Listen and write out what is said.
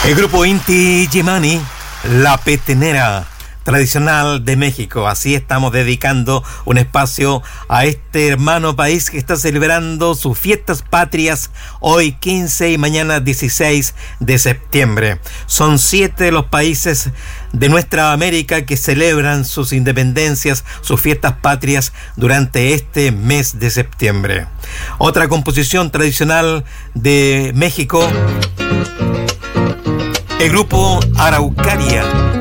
El grupo Inti Illimani, La Petenera tradicional de México. Así estamos dedicando un espacio a este hermano país que está celebrando sus fiestas patrias hoy 15 y mañana 16 de septiembre. Son 7 los países de nuestra América que celebran sus independencias, sus fiestas patrias durante este mes de septiembre. Otra composición tradicional de México, el grupo Araucaria.